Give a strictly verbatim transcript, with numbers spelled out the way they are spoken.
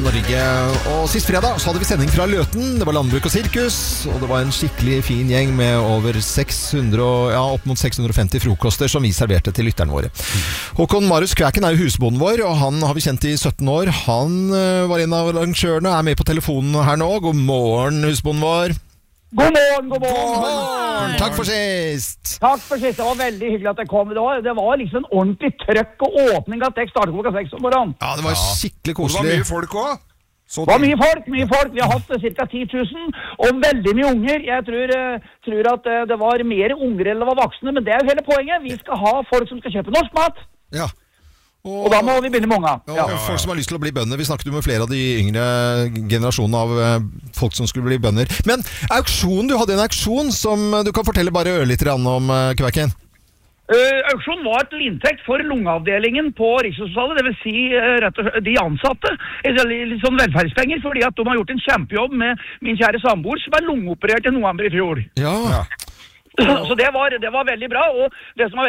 Norge. Og sist fredag så hadde vi sending fra Løten. Det var landbruk og sirkus, og det var en skikkelig fin gjeng med over seks hundre, ja, opp mot seks hundre og femti frokoster som vi serverte til lytterne våre. Håkon Marius Kvæken er jo husbonden vår, og han har vi kjent i sytten år. Han var en av arrangørene, er med på telefonen her nå. God morgen, husbonden vår. God morgen, god morgen. God morgen. Takk for sist. Takk for sist. Det var veldig hyggelig at jeg kom. Det var, det var liksom en ordentlig trøkk og åpning at jeg startet klokka seks om morgenen. Ja, det var skikkelig Det koselig. var mye folk også. Det var mye folk, mye folk. Vi har hatt ca. ti tusen, og veldig mye unger. Jeg tror, eh, tror at eh, det var mer unger enn det var voksne, men det er jo hele poenget. Vi skal ha folk som skal kjøpe norsk mat, Ja. og da må vi begynne med unger. Og Ja. folk som har lyst til å bli bønder. Vi snakket jo med flere av de yngre generasjonene av eh, folk som skulle bli bønder. Men auksjon, du hadde en auksjon som du kan fortelle bare ørlitt grann om, uh, Kvæken. Uh, auksjonen var til inntekt for lungeavdelingen på Rikshospitalet, det vil si uh, rett og slett de ansatte. Eller litt sånn velferdspenger, fordi at de har gjort en kjempejobb med min kjære samboer som er lungeoperert i november i fjor. Ja. Så det var, det var veldig bra, og det som var